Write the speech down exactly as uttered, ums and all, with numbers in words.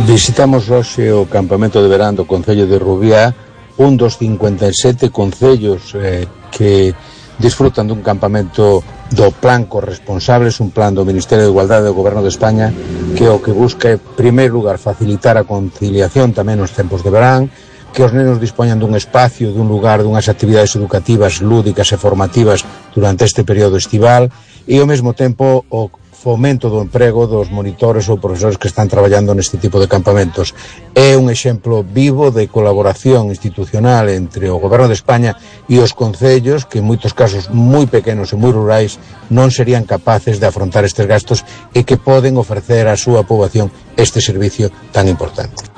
Visitamos hoxe o campamento de verán do Concello de Rubiá, un dos cincuenta e sete concellos eh, que disfrutan dun campamento do Plan Corresponsables, un plan do Ministerio de Igualdade do Goberno de España que o que busca é, en primeiro lugar, facilitar a conciliación tamén nos tempos de verán, que os nenos dispoñan dun espacio, dun lugar, dunhas actividades educativas, lúdicas e formativas durante este período estival, e ao mesmo tempo o fomento do emprego dos monitores ou profesores que están traballando neste tipo de campamentos. É un exemplo vivo de colaboración institucional entre o Goberno de España e os concellos que en moitos casos moi pequenos e moi rurais non serían capaces de afrontar estes gastos e que poden ofrecer á súa poboación este servicio tan importante.